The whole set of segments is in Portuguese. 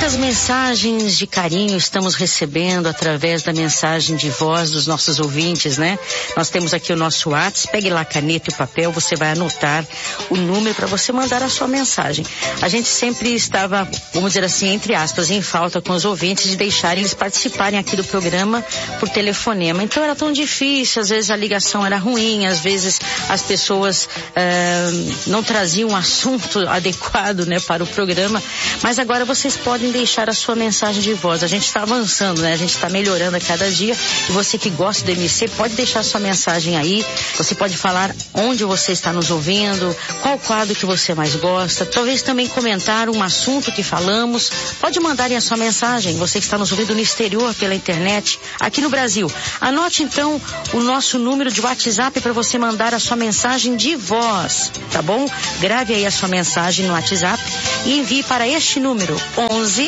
Muitas mensagens de carinho estamos recebendo através da mensagem de voz dos nossos ouvintes, né? Nós temos aqui o nosso WhatsApp, pegue lá a caneta e o papel, você vai anotar o número para você mandar a sua mensagem. A gente sempre estava, vamos dizer assim, entre aspas, em falta com os ouvintes de deixarem eles participarem aqui do programa por telefonema. Então era tão difícil, às vezes a ligação era ruim, às vezes as pessoas não traziam um assunto adequado, né, para o programa, mas agora vocês podem deixar a sua mensagem de voz. A gente está avançando, né? A gente está melhorando a cada dia. E você que gosta do MC, pode deixar sua mensagem aí. Você pode falar onde você está nos ouvindo, qual quadro que você mais gosta. Talvez também comentar um assunto que falamos. Pode mandarem a sua mensagem. Você que está nos ouvindo no exterior, pela internet, aqui no Brasil. Anote então o nosso número de WhatsApp para você mandar a sua mensagem de voz, tá bom? Grave aí a sua mensagem no WhatsApp e envie para este número: 11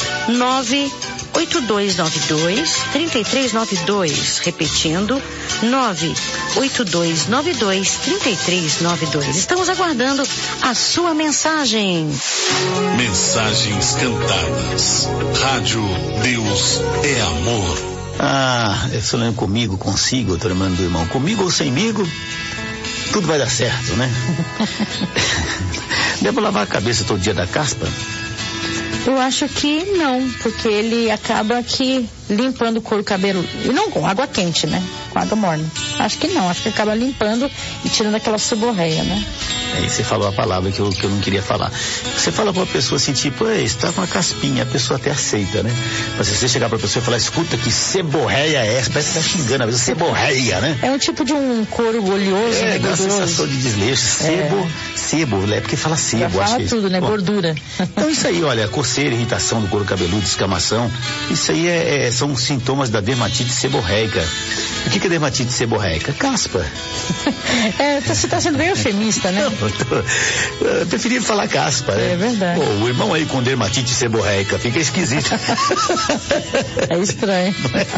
98292 3392. Repetindo, 98292 3392. Estamos aguardando a sua mensagem. Mensagens cantadas. Rádio Deus é Amor. Eu sou lendo comigo, consigo, doutor Armando do Irmão. Comigo ou semigo, tudo vai dar certo, né? Devo lavar a cabeça todo dia da caspa? Eu acho que não, porque ele acaba aqui limpando o couro cabeludo. E não com água quente, né? Com água morna. Acho que não, acho que acaba limpando e tirando aquela seborreia, né? Aí você falou a palavra que eu não queria falar. Você fala pra uma pessoa assim, tipo, você tá com uma caspinha, a pessoa até aceita, né? Mas se você chegar pra pessoa e falar, escuta, que seborreia é essa? Parece que tá xingando, às vezes seborreia, né? É um tipo de um couro oleoso, né? Dá uma sensação de desleixo. Sebo, é porque fala sebo. Já fala tudo, né? Gordura. Então isso aí, olha, coceira, irritação do couro cabeludo, descamação, isso aí são sintomas da dermatite seborreica. O que é dermatite seborreica? Caspa. Você tá sendo bem eufemista, né? Eu preferia falar caspa, né? É verdade. Pô, o irmão aí com dermatite seborreica fica esquisito. É estranho.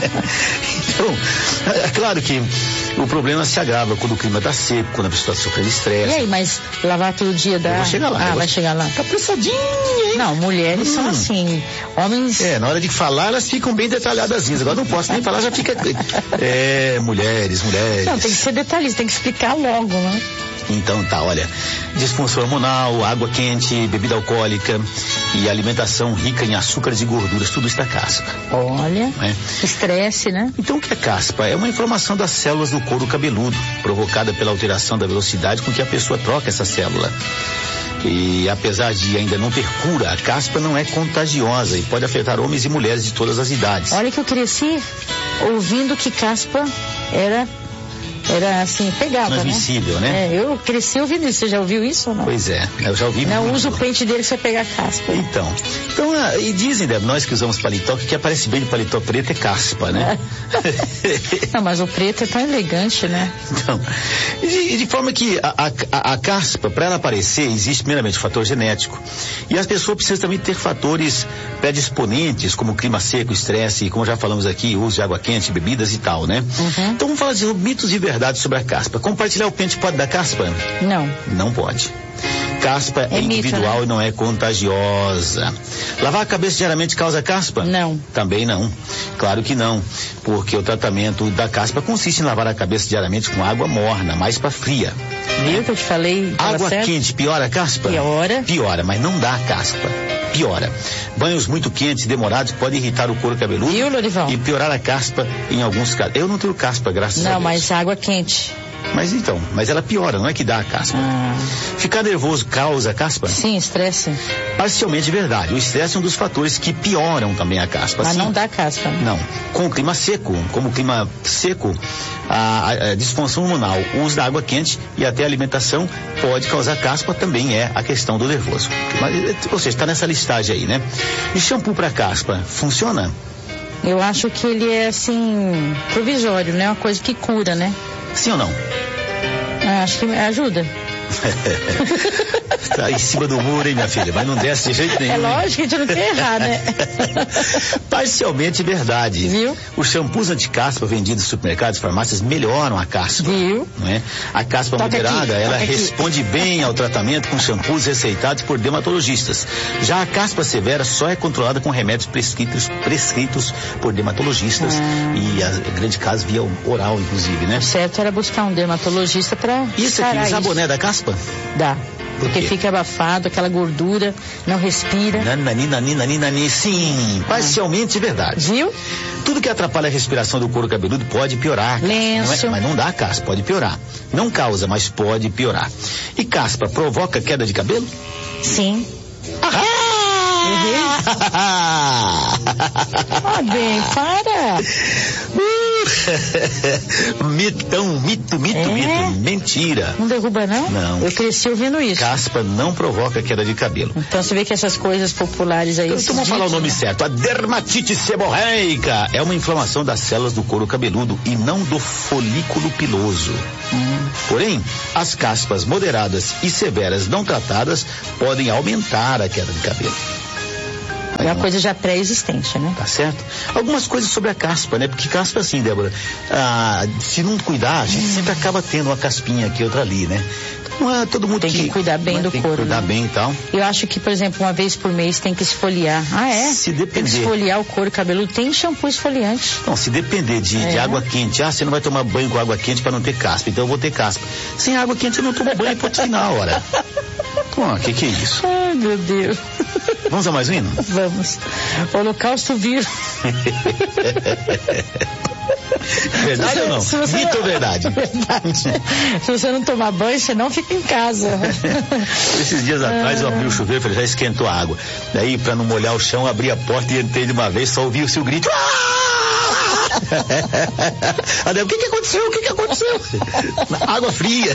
Então, é claro que o problema se agrava quando o clima tá seco, quando a pessoa tá sofrendo estresse. E aí, mas lavar todo dia dá? Eu vou chegar lá. Vai chegar lá. Tá apressadinho, hein? Não, mulheres são assim. Homens... na hora de falar, elas ficam bem detalhadazinhas. Agora não posso nem falar, já fica... mulheres. Não, tem que ser detalhista, tem que explicar logo, né? Então tá, olha, disfunção hormonal, água quente, bebida alcoólica e alimentação rica em açúcares e gorduras, tudo isso da caspa. Olha, estresse, né? Então o que é caspa? É uma inflamação das células do couro cabeludo, provocada pela alteração da velocidade com que a pessoa troca essa célula. E apesar de ainda não ter cura, a caspa não é contagiosa e pode afetar homens e mulheres de todas as idades. Olha que eu cresci ouvindo que caspa era assim, pegava, transmissível, né? Eu cresci ouvindo isso. Você já ouviu isso ou não? Pois é, eu já ouvi. Não usa o pente dele que você pegar caspa. Então, e dizem, Débora, nós que usamos paletó, que aparece bem de paletó preto é caspa, né? Não, mas o preto é tão elegante, né? Então, de forma que a caspa, para ela aparecer, existe primeiramente o fator genético. E as pessoas precisam também ter fatores predisponentes, como clima seco, estresse, como já falamos aqui, uso de água quente, bebidas e tal, né? Uhum. Então vamos falar de mitos e verdades sobre a caspa. Compartilhar o pente pode dar caspa? Não. Não pode. Caspa é individual, mito, né? E não é contagiosa. Lavar a cabeça diariamente causa caspa? Não. Também não. Claro que não, porque o tratamento da caspa consiste em lavar a cabeça diariamente com água morna, mais para fria. Viu que eu te falei? Água quente piora a caspa? Piora, mas não dá caspa. Piora. Banhos muito quentes e demorados podem irritar o couro cabeludo. Viu, Lorival? E piorar a caspa em alguns casos. Eu não tenho caspa, graças a Deus. Não, mas água quente. Mas ela piora, não é que dá a caspa. Ficar nervoso causa caspa? Sim, estresse. Parcialmente verdade. O estresse é um dos fatores que pioram também a caspa. Mas não dá caspa. Não. Com o clima seco, a disfunção hormonal, o uso da água quente e até a alimentação pode causar caspa, também é a questão do nervoso. Mas, ou seja, está nessa listagem aí, né? E shampoo para caspa, funciona? Eu acho que ele é, assim, provisório, né? Uma coisa que cura, né? Sim ou não? Acho que ajuda. Tá em cima do muro, hein, minha filha? Mas não desce de jeito nenhum. É lógico que a gente não quer errar, né? Parcialmente verdade. Viu? Os shampoos anti-caspa vendidos em supermercados e farmácias melhoram a caspa. Viu? Não é? A caspa moderada, ela responde bem ao tratamento com shampoos receitados por dermatologistas. Já a caspa severa só é controlada com remédios prescritos por dermatologistas e, a grande caso, via oral, inclusive, né? O certo era buscar um dermatologista para Isso aqui, saboné da caspa? Dá. Porque fica abafado, aquela gordura, não respira. Nananina, sim, parcialmente verdade. Viu? Tudo que atrapalha a respiração do couro cabeludo pode piorar. Lenço. Mas não dá caspa, pode piorar. Não causa, mas pode piorar. E caspa provoca queda de cabelo? Sim. Bem, para. Mito. Mentira. Não derruba, não? Não. Eu cresci ouvindo isso. Caspa não provoca queda de cabelo. Então você vê que essas coisas populares aí... Então vamos falar o nome certo. A dermatite seborreica é uma inflamação das células do couro cabeludo e não do folículo piloso. Porém, as caspas moderadas e severas não tratadas podem aumentar a queda de cabelo. É uma coisa já pré-existente, né? Tá certo? Algumas coisas sobre a caspa, né? Porque caspa assim, Débora, se não cuidar, a gente sempre acaba tendo uma caspinha aqui, outra ali, né? Então não é todo mundo tem que cuidar bem do tem couro. Tem que cuidar né? bem e tal. Eu acho que, por exemplo, uma vez por mês tem que esfoliar. Se depender. Tem que esfoliar o couro cabeludo. Tem shampoo esfoliante. Não, se depender de água quente, você não vai tomar banho com água quente para não ter caspa, então eu vou ter caspa. Sem água quente eu não tomo banho, pode ir na hora. Pô, que é isso? Ai, meu Deus. Vamos a mais um hino? Vamos. Holocausto vivo. Verdade ou não? Mito ou verdade? Verdade. Se você não tomar banho, você não fica em casa. Esses dias atrás eu abri o chuveiro, falei, já esquentou a água. Daí, pra não molhar o chão, abri a porta e entrei de uma vez, só ouvi-se o grito. O que aconteceu? Água fria.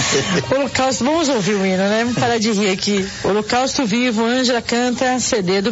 Holocausto, vamos ouvir o hino, né? Vamos parar de rir aqui. Holocausto vivo, Ângela canta, CD do